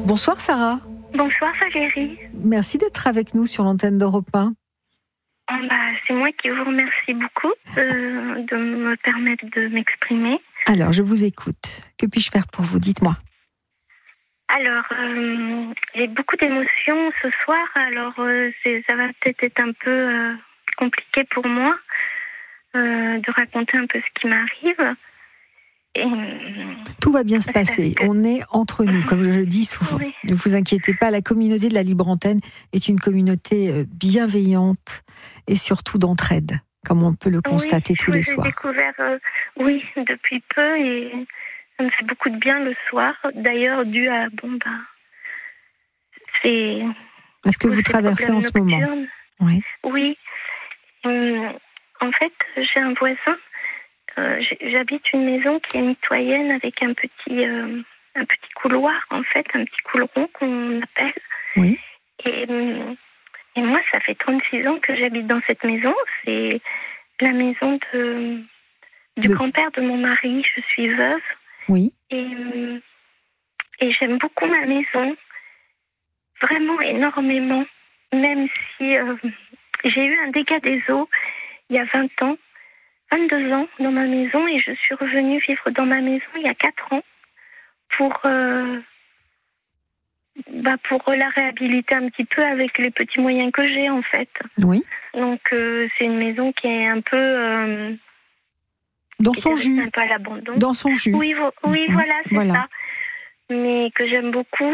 Bonsoir Sarah. Bonsoir Valérie. Merci d'être avec nous sur l'antenne d'Europe 1. C'est moi qui vous remercie beaucoup de me permettre de m'exprimer. Alors, je vous écoute. Que puis-je faire pour vous? Dites-moi. Alors, j'ai beaucoup d'émotions ce soir. Alors, ça va peut-être être un peu compliqué pour moi de raconter un peu ce qui m'arrive. Tout va bien se passer. On est entre nous, comme je le dis souvent. Oui. Ne vous inquiétez pas, la communauté de la Libre Antenne est une communauté bienveillante et surtout d'entraide, comme on peut le constater tous les soirs. J'ai découvert, depuis peu, et ça me fait beaucoup de bien le soir. D'ailleurs, dû à, c'est... Est-ce que vous traversez en ce moment? Oui. Oui. En fait, j'ai un voisin. J'habite une maison qui est mitoyenne avec un petit couloir, en fait, un petit couloir qu'on appelle. Oui. Et moi, ça fait 36 ans que j'habite dans cette maison. C'est la maison du grand-père de mon mari. Je suis veuve. Oui. Et j'aime beaucoup ma maison, vraiment énormément, même si j'ai eu un dégât des eaux il y a 22 ans dans ma maison, et je suis revenue vivre dans ma maison il y a 4 ans pour la réhabiliter un petit peu avec les petits moyens que j'ai, en fait. Oui. Donc c'est une maison qui est un peu dans son jus. Un peu à l'abandon. Dans son jus. Oui, voilà, c'est ça. Mais que j'aime beaucoup,